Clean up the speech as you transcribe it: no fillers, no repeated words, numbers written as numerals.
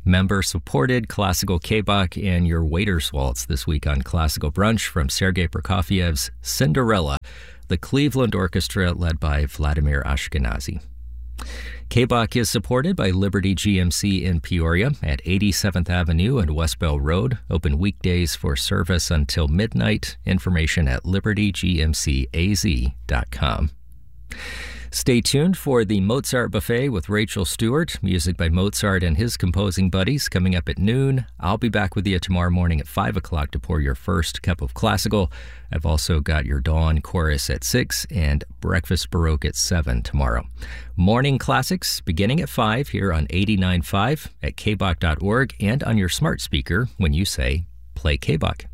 Member-supported classical K-Bach and your waiter's waltz this week on Classical Brunch from Sergei Prokofiev's Cinderella, the Cleveland Orchestra led by Vladimir Ashkenazy. K-Bach is supported by Liberty GMC in Peoria at 87th Avenue and West Bell Road. Open weekdays for service until midnight. Information at libertygmcaz.com. Stay tuned for the Mozart Buffet with Rachel Stewart, music by Mozart and his composing buddies, coming up at noon. I'll be back with you tomorrow morning at 5 o'clock to pour your first cup of classical. I've also got your dawn chorus at 6 and breakfast baroque at 7 tomorrow. Morning classics beginning at 5 here on 89.5 at kbach.org and on your smart speaker when you say, play K-Bach.